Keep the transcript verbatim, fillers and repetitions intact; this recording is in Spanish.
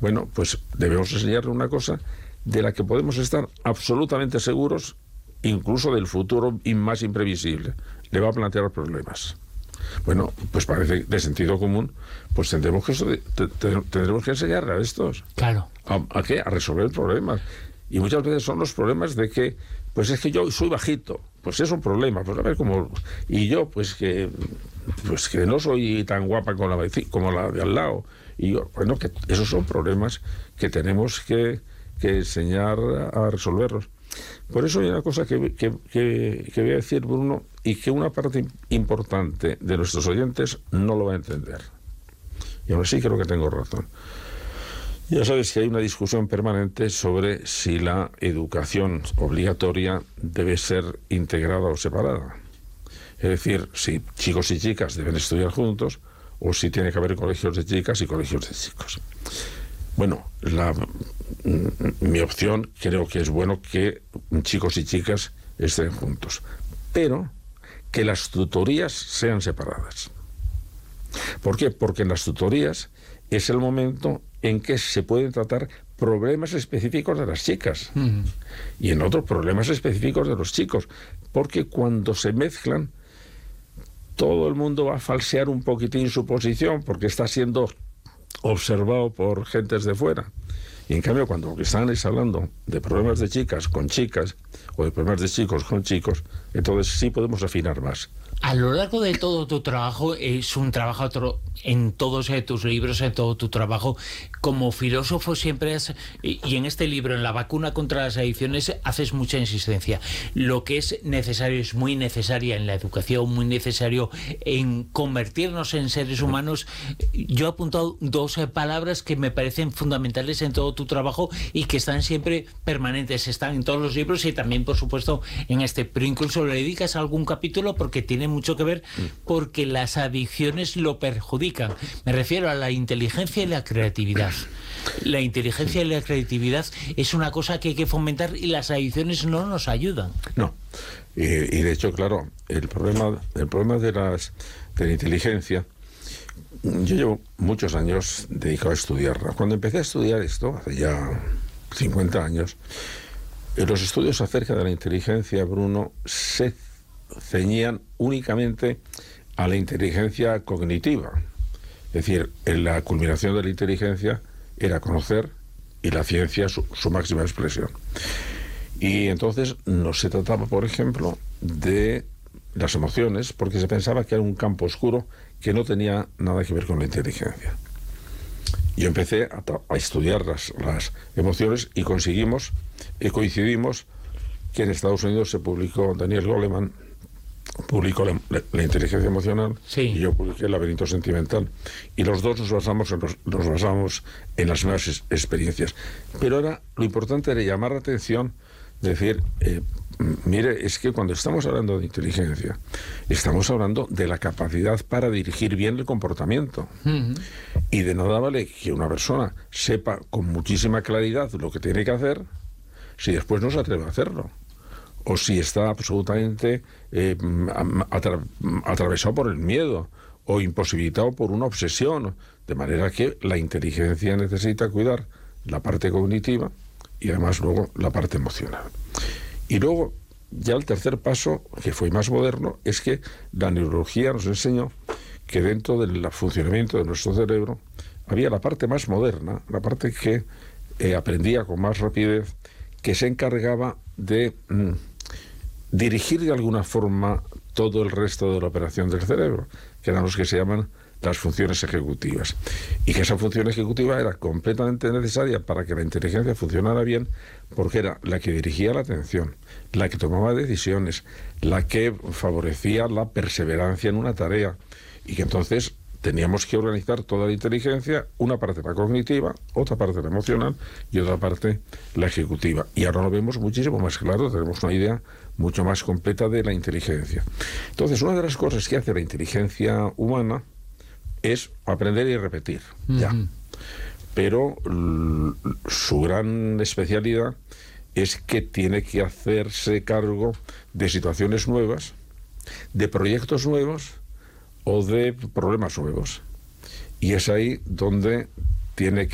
Bueno, pues debemos enseñarle una cosa de la que podemos estar absolutamente seguros, incluso del futuro y más imprevisible. Le va a plantear problemas. Bueno, pues parece de sentido común, pues tendremos que, eso de, te, te, tendremos que enseñarle a estos. Claro. ¿A, a qué? A resolver problemas. Y muchas veces son los problemas de que, pues es que yo soy bajito, pues es un problema, pues a ver cómo... Y yo, pues que pues que no soy tan guapa como la, como la de al lado. Y yo, bueno, que esos son problemas que tenemos que, que enseñar a, a resolverlos. Por eso hay una cosa que, que, que, que voy a decir, Bruno, y que una parte importante de nuestros oyentes no lo va a entender. Y aún así creo que tengo razón. Ya sabes que hay una discusión permanente sobre si la educación obligatoria debe ser integrada o separada. Es decir, si chicos y chicas deben estudiar juntos o si tiene que haber colegios de chicas y colegios de chicos. Bueno, la, mi opción creo que es bueno que chicos y chicas estén juntos, pero que las tutorías sean separadas. ¿Por qué? Porque en las tutorías es el momento en que se pueden tratar problemas específicos de las chicas mm. y en otros problemas específicos de los chicos, porque cuando se mezclan todo el mundo va a falsear un poquitín su posición porque está siendo observado por gentes de fuera. Y en cambio, cuando están hablando de problemas de chicas con chicas o de problemas de chicos con chicos, entonces sí podemos afinar más. A lo largo de todo tu trabajo, es un trabajo otro, en todos tus libros, en todo tu trabajo, como filósofo siempre has, y en este libro, en La vacuna contra las adicciones, haces mucha insistencia. Lo que es necesario es muy necesaria en la educación, muy necesario en convertirnos en seres humanos. Yo he apuntado dos palabras que me parecen fundamentales en todo tu trabajo y que están siempre permanentes, están en todos los libros y también, por supuesto, en este. Pero incluso le dedicas a algún capítulo porque tiene mucho que ver, porque las adicciones lo perjudican. Me refiero a la inteligencia y la creatividad. La inteligencia y la creatividad es una cosa que hay que fomentar y las adicciones no nos ayudan. No. Y, y de hecho, claro, el problema, el problema de, las, de la inteligencia, yo llevo muchos años dedicado a estudiarla. Cuando empecé a estudiar esto, hace ya cincuenta años, los estudios acerca de la inteligencia, Bruno, se ceñían únicamente a la inteligencia cognitiva. Es decir, en la culminación de la inteligencia era conocer y la ciencia su, su máxima expresión. Y entonces no se trataba, por ejemplo, de las emociones, porque se pensaba que era un campo oscuro que no tenía nada que ver con la inteligencia. Yo empecé a, a estudiar las, las emociones y conseguimos, y coincidimos que en Estados Unidos se publicó, Daniel Goleman publicó la, la, la inteligencia emocional, sí, y yo publiqué el laberinto sentimental, y los dos nos basamos en, los, nos basamos en las mismas es, experiencias. Pero ahora lo importante era llamar la atención, decir, eh, mire, es que cuando estamos hablando de inteligencia, estamos hablando de la capacidad para dirigir bien el comportamiento. Uh-huh. Y de nada vale que una persona sepa con muchísima claridad lo que tiene que hacer si después no se atreve a hacerlo. O si está absolutamente eh, atra- atravesado por el miedo o imposibilitado por una obsesión. De manera que la inteligencia necesita cuidar la parte cognitiva y además luego la parte emocional. Y luego, ya el tercer paso, que fue más moderno, es que la neurología nos enseñó que dentro del funcionamiento de nuestro cerebro había la parte más moderna, la parte que eh, aprendía con más rapidez, que se encargaba de mm, dirigir de alguna forma todo el resto de la operación del cerebro, que eran los que se llaman las funciones ejecutivas. Y que esa función ejecutiva era completamente necesaria para que la inteligencia funcionara bien, porque era la que dirigía la atención, la que tomaba decisiones, la que favorecía la perseverancia en una tarea, y que entonces teníamos que organizar toda la inteligencia, una parte la cognitiva, otra parte la emocional y otra parte la ejecutiva. Y ahora lo vemos muchísimo más claro, tenemos una idea mucho más completa de la inteligencia. Entonces, una de las cosas que hace la inteligencia humana es aprender y repetir, uh-huh. ya. Pero l- su gran especialidad es que tiene que hacerse cargo de situaciones nuevas, de proyectos nuevos o de problemas nuevos. Y es ahí donde tiene que